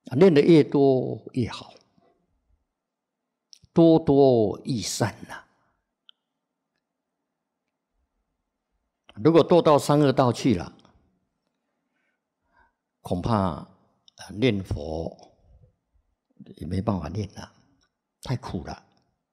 练得越多越好，多多益善呐。如果堕到三恶道去了，恐怕念佛也没办法念了，太苦了。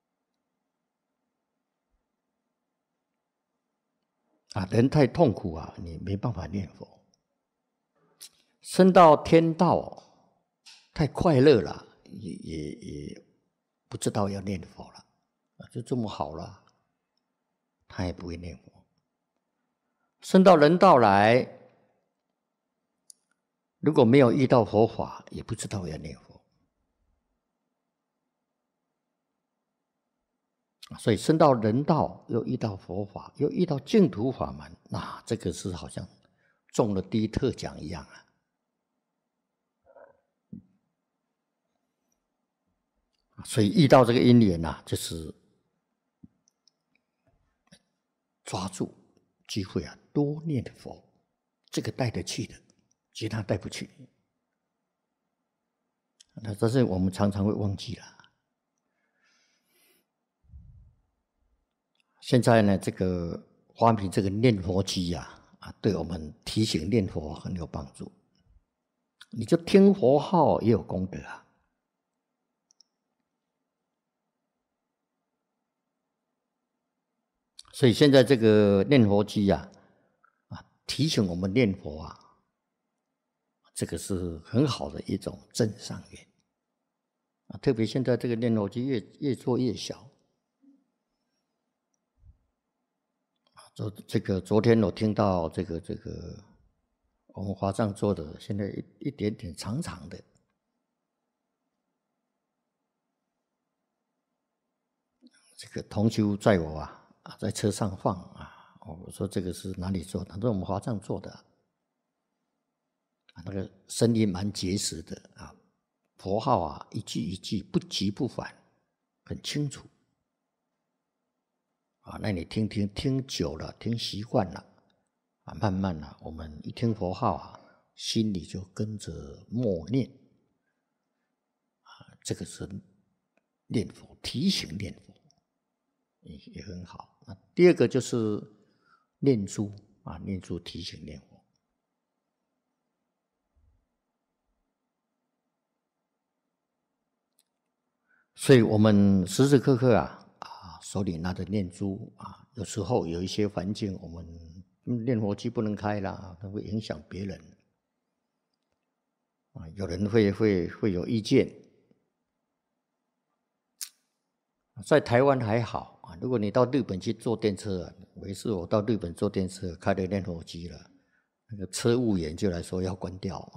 人太痛苦啊，你没办法念佛。升到天道太快乐了，也不知道要念佛了，就这么好了，他也不会念佛。升到人道来，如果没有遇到佛法，也不知道要念佛。所以升到人道，又遇到佛法，又遇到净土法门，那这个是好像中了第一特奖一样啊！所以遇到这个因缘啊，就是抓住机会啊，多念佛，这个带得去的，其他带不去。那这是我们常常会忘记了。现在呢，这个发明这个念佛机对我们提醒念佛很有帮助。你就听佛号也有功德啊。所以现在这个念佛机提醒我们念佛这个是很好的一种正上缘特别现在这个念佛机越做越小。昨天我听到这个我们华藏做的，现在一点点长长的，这个同修载我在车上放我说这个是哪里做的？他说我们华藏做的那个声音蛮结实的佛号一句一句不急不缓，很清楚那你听久了，听习惯了慢慢我们一听佛号心里就跟着默念这个是念佛，提醒念佛也很好。第二个就是念珠念珠提醒念佛。所以我们时时刻刻手里拿着念珠有时候有一些环境我们念佛机不能开了，它会影响别人有人会有意见。在台湾还好如果你到日本去坐电车有一次我到日本坐电车，开了念佛机了，那个车务员就来说要关掉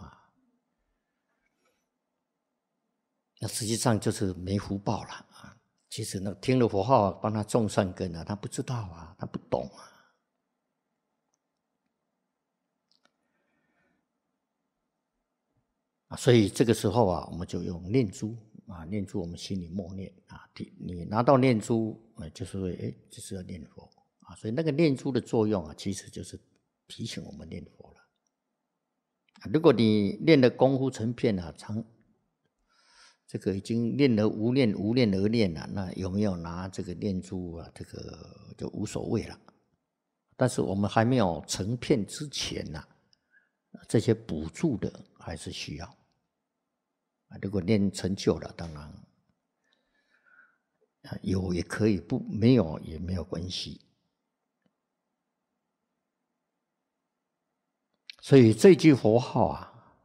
那实际上就是没福报了其实那听了佛号帮他种善根他不知道他不懂所以这个时候我们就用念珠念珠我们心里默念你拿到念珠就是会就是要念佛所以那个念珠的作用其实就是提醒我们念佛了如果你练的功夫成片这个已经念了无念而念了，那有没有拿这个念珠这个就无所谓了。但是我们还没有成片之前这些补助的还是需要如果念成就了，当然有也可以，没有也没有关系。所以这句佛号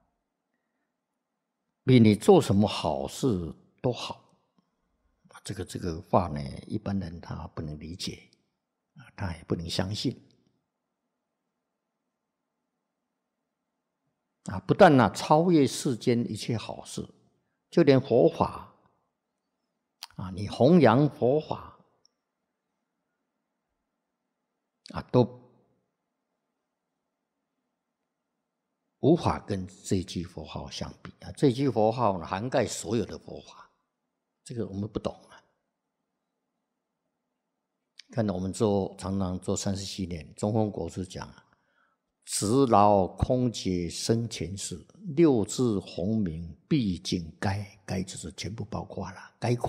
比你做什么好事都好。这个话呢，一般人他不能理解他也不能相信不但超越世间一切好事，就连佛法你弘扬佛法都无法跟这句佛号相比这句佛号涵盖所有的佛法，这个我们不懂看我们常常做37年，中峰国师讲直劳空劫生前事，六字洪名毕竟该，该就是全部包括了，该